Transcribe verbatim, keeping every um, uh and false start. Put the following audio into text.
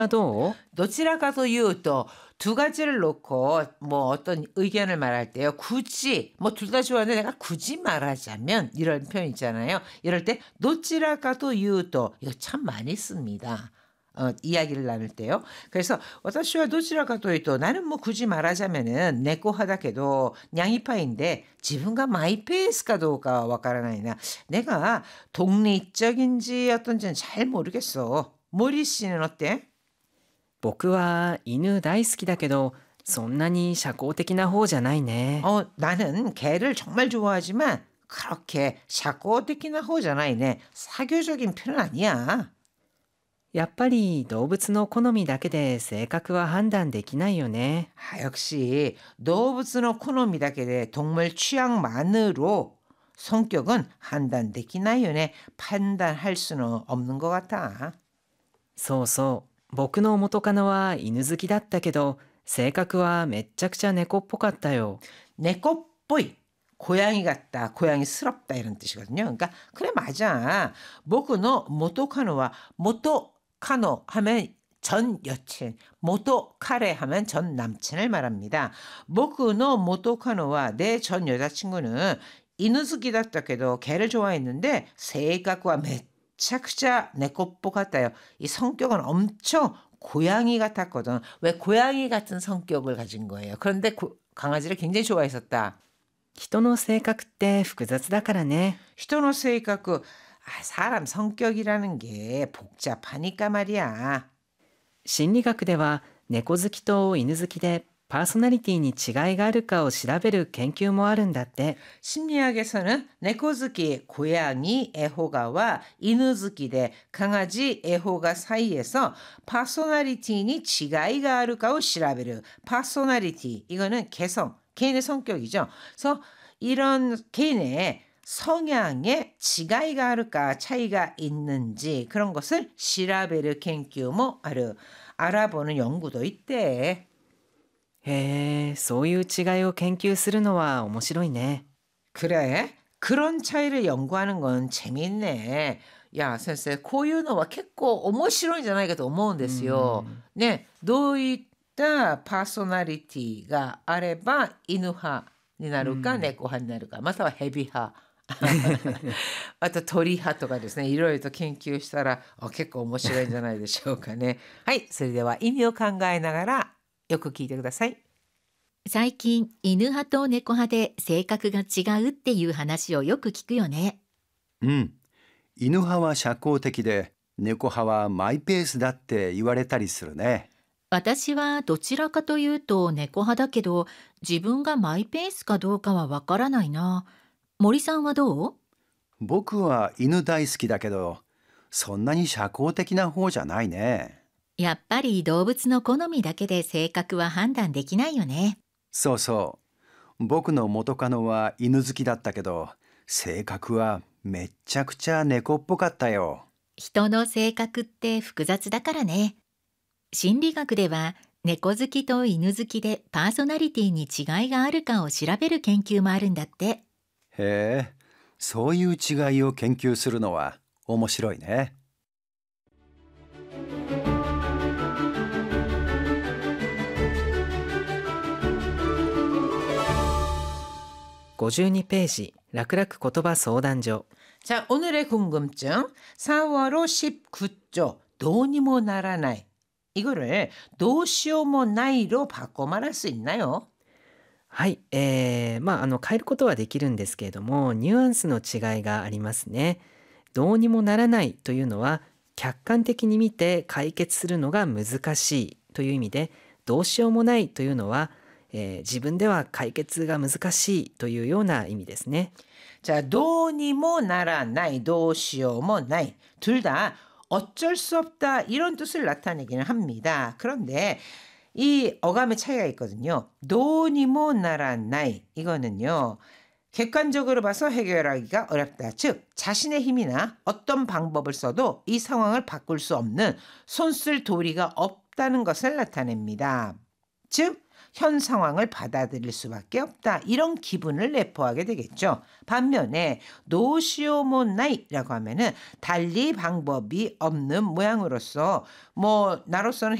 どう？ どちらかというと두 가지를 놓고 뭐 어떤 의견을 말할 때요. 굳이 뭐 둘 다 좋아하는데 내가 굳이 말하자면 이런 표현 있잖아요. 이럴 때どちらかというと이거 참 많이 씁니다. 어, 이야기를 나눌 때요. 그래서 私はどちらかというと 나는 뭐 굳이 말하자면은 내꺼하다케도 냥이파인데 지분가 마이페이스가どうか わからないな. 내가 독립적인지 어떤지는 잘 모르겠어. 모리 씨는 어때? 僕は犬大好きだけど、そんなに社交的な方じゃないね。 어, 나는 개를 정말 좋아하지만 그렇게社交的な 方じゃないね. 사교적인 편은 아니야. やっぱり動物の好みだけで性格は判断できないよね。 아, 역시動物の 好みだけで 동물 취향만으로 성격은 판단できないよね. 판단할 수는 없는 것 같아. そうそう。僕の元カノは犬好きだったけど、性格はめっちゃくちゃ猫っぽかったよ。 내꺼보이 고양이 같다, 고양이스럽다 이런 뜻이거든요. 그러니까 그래 맞아. 모쿠노 모토카노와 모토카노 하면 전 여친, 모토카레 하면 전 남친을 말합니다. 모쿠노 모토카노와 내 전 여자친구는 이누즈키だったけど 개를 좋아했는데性格は めちゃくちゃ 猫っぽ 같아요. 이 성격은 엄청 고양이 같았거든. 왜 고양이 같은 성격을 가진 거예요. 그런데 고, 강아지를 굉장히 좋아했었다. 人の性格って複雑だからね。 히토노 세이카쿠, 아, 사람 성격이라는 게 복잡하니까 말이야. 心理学では猫好きと犬好きでパーソナリティに違いがあるかを調べる研究もあるんだって。 심리학에서는 네코즈키 고양이 애호가와 이누즈키대 강아지 애호가 사이에서 파소나리티니 지가이가 아르까오 시라베르. 파소나리티 이거는 개성, 개인의 성격이죠. 그래서 이런 개인의 성향에 지가이가 아르까 차이가 있는지 그런 것을 시라베르 켄큐모 아르. 알아보는 연구도 있대. へえ、そういう違いを研究するのは面白いね。 그래? 그런 차이를 연구하는 건 재밌네. 야, 선생, こういうのは結構面白いんじゃないかと思うんですよ. 네, どういったパーソナリティがあれば犬派になるか、 猫派になるか、または蛇派。あと鳥派とかですね、いろいろと研究したらあ結構面白いんじゃないでしょうかね。はい、それでは意味を考えながらよく聞いてください。 最近犬派と猫派で性格が違うっていう話をよく聞くよね。 うん。犬派は社交的で、猫派はマイペースだって言われたりするね。 私はどちらかというと猫派だけど、自分がマイペースかどうかはわからないな。森さんはどう？ 僕は犬大好きだけど、そんなに社交的な方じゃないね。 やっぱり動物の好みだけで性格は判断できないよね。 そうそう。僕の元カノは犬好きだったけど、性格はめっちゃくちゃ猫っぽかったよ。 人の性格って複雑だからね。心理学では猫好きと犬好きでパーソナリティに違いがあるかを調べる研究もあるんだって。 へえ、そういう違いを研究するのは面白いね。 ごじゅうにページ、楽々言葉相談所。 자, 오늘의 궁금증. 사월호 십구 조 도니모ならない. 이거를 도시오모나이로 바꿔 말할 수 있나요? はい、えー、まああの変えることはできるんですけれども、ニュアンスの違いがありますね。どうにもならないというのは客観的に見て解決するのが難しいという意味で、どうしようもないというのは、えー、自分では解決が難しいというような意味ですね。 자, 도니모ならない, 도시오모나이. 둘 다 어쩔 수 없다 이런 뜻을 나타내기는 합니다. 그런데 이 어감의 차이가 있거든요. 도니모ならない 이거는요. 객관적으로 봐서 해결하기가 어렵다. 즉 자신의 힘이나 어떤 방법을 써도 이 상황을 바꿀 수 없는 손쓸 도리가 없다는 것을 나타냅니다. 즉 현 상황을 받아들일 수밖에 없다. 이런 기분을 내포하게 되겠죠. 반면에 도시오모나이라고 하면은 달리 방법이 없는 모양으로서 뭐 나로서는